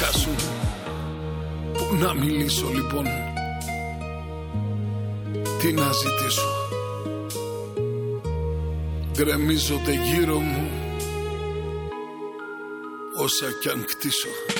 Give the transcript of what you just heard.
δικά σου. Πού να μιλήσω λοιπόν, τι να ζητήσω. Γκρεμίζονται γύρω μου όσα κι αν κτίσω.